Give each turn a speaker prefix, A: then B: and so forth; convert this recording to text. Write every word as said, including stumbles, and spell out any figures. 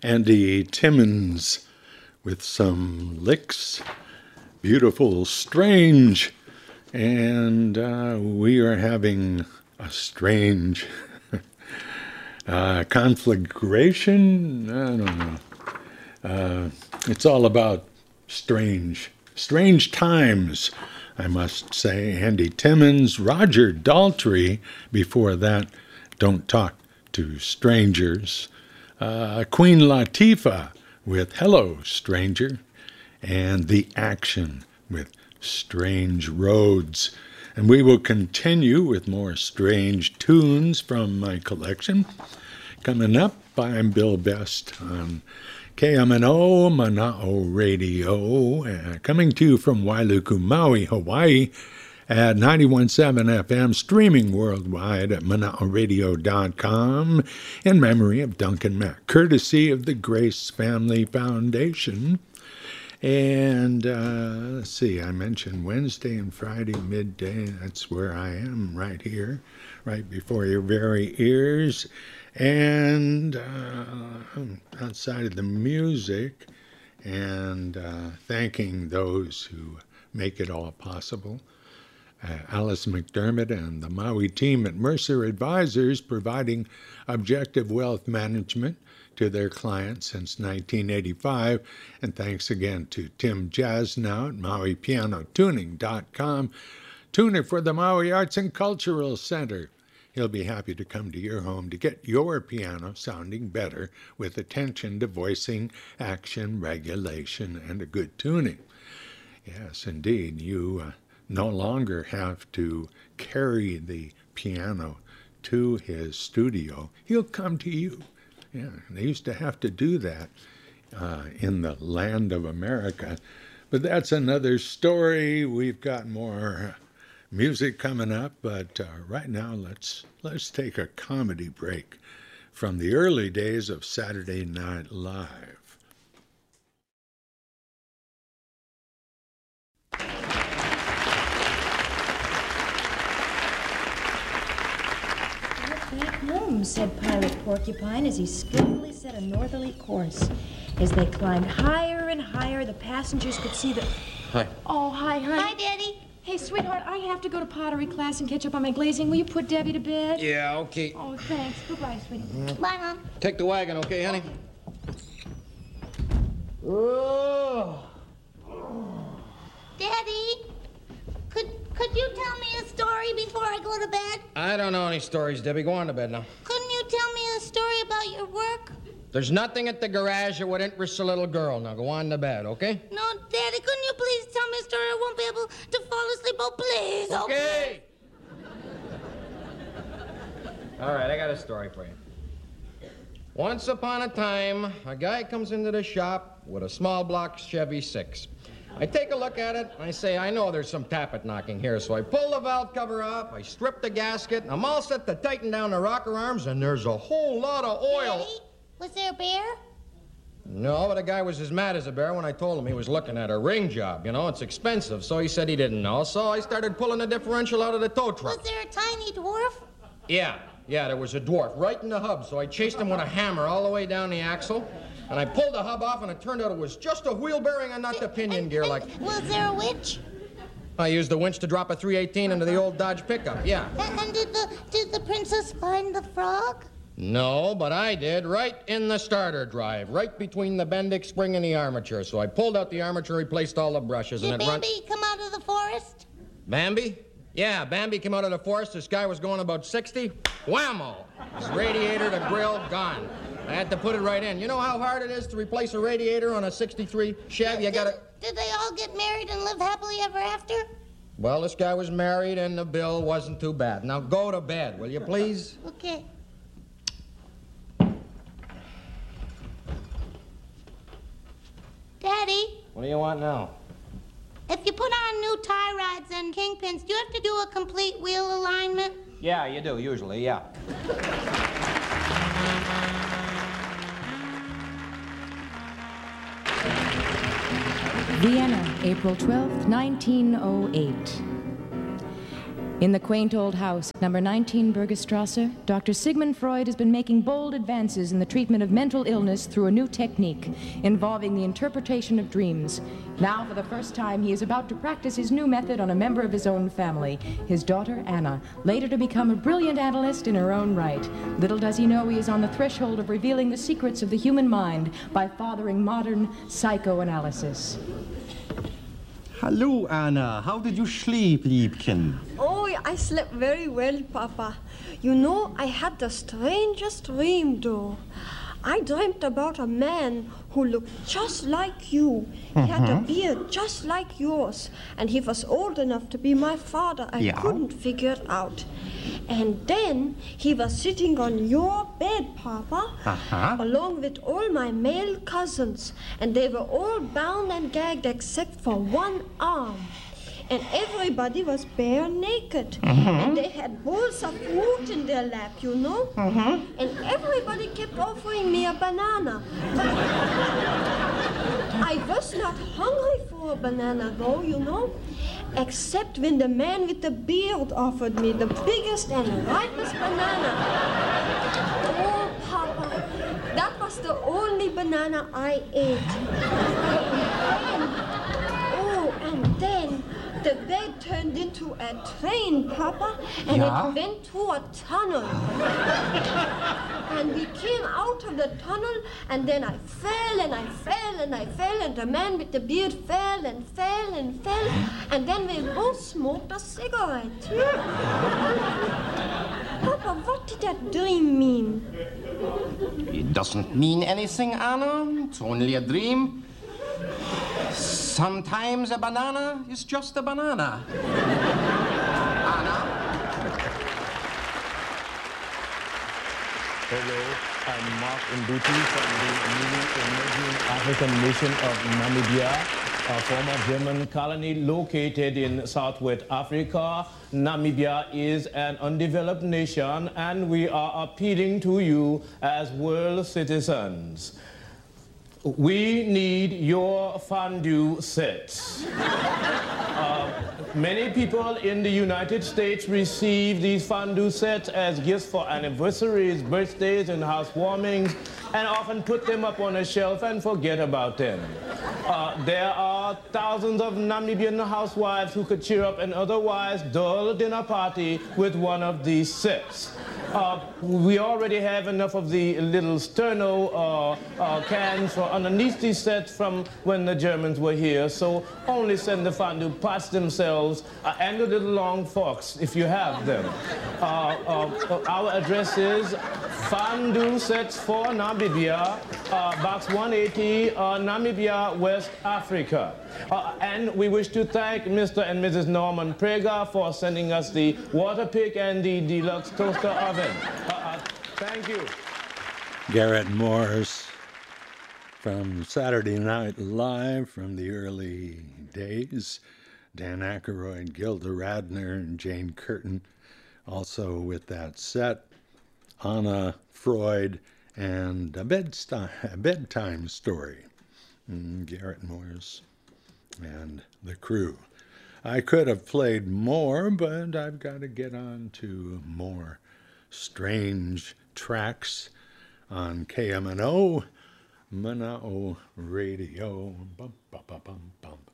A: Andy Timmons with some licks. Beautiful, strange. And uh, we are having a strange uh, conflagration. I don't know. Uh, it's all about strange, strange times, I must say. Andy Timmons, Roger Daltrey, before that, Don't Talk to Strangers. Uh, Queen Latifah with Hello, Stranger. And The Action with Strange Roads. And we will continue with more strange tunes from my collection. Coming up, I'm Bill Best on K M N O Mana'o Radio, uh, coming to you from Wailuku, Maui, Hawaii, at ninety-one point seven F M, streaming worldwide at mana'o radio dot com, in memory of Duncan Mack, courtesy of the Grace Family Foundation. And uh, let's see, I mentioned Wednesday and Friday midday. That's where I am, right here, right before your very ears. And uh, outside of the music, and uh, thanking those who make it all possible. Uh, Alice McDermott and the Maui team at Mercer Advisors, providing objective wealth management to their clients since nineteen eighty-five. And thanks again to Tim Jasnow at Maui Piano Tuning dot com, tuner for the Maui Arts and Cultural Center. He'll be happy to come to your home to get your piano sounding better with attention to voicing, action, regulation, and a good tuning. Yes, indeed, you uh, no longer have to carry the piano to his studio. He'll come to you. Yeah, they used to have to do that uh, in the land of America. But that's another story. We've got more music coming up, but uh, right now let's let's take a comedy break from the early days of Saturday Night Live.
B: Back home, said Pirate Porcupine as he skillfully set a northerly course. As they climbed higher and higher, the passengers could see the...
C: Hi.
B: Oh, hi, honey.
D: Hi, Daddy.
B: Hey, sweetheart, I have to go to pottery class and catch up on my glazing. Will you put Debbie to bed?
C: Yeah, okay.
B: Oh, thanks. Goodbye, sweetie.
D: Bye, Mom.
C: Take the wagon, okay, honey? Oh.
D: Daddy, could could you tell me a story before I go to bed?
C: I don't know any stories, Debbie. Go on to bed now.
D: Couldn't you tell me a story about your work?
C: There's nothing at the garage that would interest a little girl. Now go on to bed, okay?
D: No, Daddy, couldn't you please tell me a story? I won't be able to fall asleep. Oh, please.
C: Okay. All right, I got a story for you. Once upon a time, a guy comes into the shop with a small block Chevy six. I take a look at it, and I say, I know there's some tappet knocking here, so I pull the valve cover off, I strip the gasket, I'm all set to tighten down the rocker arms, and there's a whole lot of oil.
D: Daddy, was there a bear?
C: No, but the guy was as mad as a bear when I told him he was looking at a ring job. You know, it's expensive, so he said he didn't know, so I started pulling the differential out of the tow truck.
D: Was there a tiny dwarf?
C: Yeah, yeah, there was a dwarf right in the hub, so I chased him with a hammer all the way down the axle, and I pulled the hub off, and it turned out it was just a wheel bearing and not the pinion gear like...
D: Was there a witch?
C: I used the winch to drop a three eighteen into the old Dodge pickup, yeah.
D: And, and did the did the princess find the frog?
C: No, but I did, right in the starter drive, right between the Bendix spring and the armature. So I pulled out the armature, replaced all the brushes,
D: Did
C: and it run...
D: Bambi come out of the forest?
C: Bambi? Yeah, Bambi came out of the forest. This guy was going about sixty. Whammo! His radiator, the grill, gone. I had to put it right in. You know how hard it is to replace a radiator on a sixty-three Chevy? You gotta...
D: Did they all get married and live happily ever after?
C: Well, this guy was married, and the bill wasn't too bad. Now go to bed, will you please?
D: Okay. Daddy,
C: What do you want now?
D: if you put on new tie rods and kingpins, do you have to do a complete wheel alignment?
C: Yeah, you do, usually, yeah.
B: Vienna, April twelfth, nineteen oh eight. In the quaint old house, number nineteen Bergerstrasse, Doctor Sigmund Freud has been making bold advances in the treatment of mental illness through a new technique involving the interpretation of dreams. Now, for the first time, he is about to practice his new method on a member of his own family, his daughter Anna, later to become a brilliant analyst in her own right. Little does he know he is on the threshold of revealing the secrets of the human mind by fathering modern psychoanalysis.
E: Hallo, Anna. How did you sleep, Liebchen?
F: Oh, I slept very well, Papa. You know, I had the strangest dream, though. I dreamt about a man who looked just like you. He mm-hmm. had a beard just like yours, and he was old enough to be my father. I yeah. couldn't figure it out. And then he was sitting on your bed, Papa, uh-huh. along with all my male cousins, and they were all bound and gagged except for one arm. And everybody was bare naked. Mm-hmm. And they had bowls of fruit in their lap, you know? Mm-hmm. And everybody kept offering me a banana. But I was not hungry for a banana, though, you know? Except when the man with the beard offered me the biggest and ripest banana. Oh, Papa, that was the only banana I ate. And, oh, and then the bed turned into a train, Papa, and yeah? it went through a tunnel. And we came out of the tunnel, and then I fell, and I fell, and I fell, and the man with the beard fell, and fell, and fell, and then we both smoked a cigarette. Papa, what did that dream mean?
E: It doesn't mean anything, Anna. It's only a dream. Sometimes a banana is just a banana. Anna?
G: Hello, I'm Mark Nduti from the newly emerging African nation of Namibia, a former German colony located in southwest Africa. Namibia is an undeveloped nation, and we are appealing to you as world citizens. We need your fondue sets. uh, many people in the United States receive these fondue sets as gifts for anniversaries, birthdays, and housewarmings, and often put them up on a shelf and forget about them. Uh, there are thousands of Namibian housewives who could cheer up an otherwise dull dinner party with one of these sets. Uh, we already have enough of the little sterno uh, uh, cans for underneath these sets from when the Germans were here, so only send the fondue pots themselves uh, and the little long forks if you have them. Uh, uh, our address is Fondue Sets for Namibia, uh, Box one eighty, uh, Namibia, West Africa. Uh, and we wish to thank Mister and Missus Norman Prager for sending us the water pick and the deluxe toaster oven. Uh, uh, thank you.
A: Garrett Morris from Saturday Night Live from the early days. Dan Aykroyd, Gilda Radner, and Jane Curtin also with that set. Anna Freud and a, bedsti- a bedtime story. Mm, Garrett Morris and the crew. I could have played more, but I've got to get on to more strange tracks on K M N O, Mana'o Radio. Bum, bum, bum, bum, bum.